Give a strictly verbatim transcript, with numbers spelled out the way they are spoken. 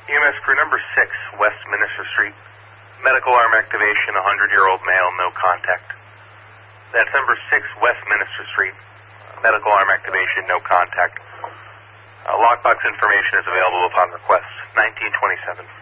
E M S crew number six, West Minister Street. Medical arm activation, one hundred-year-old male, no contact. That's number six, West Minister Street. Medical arm activation, no contact. Uh, lockbox information is available upon request. nineteen twenty-seven.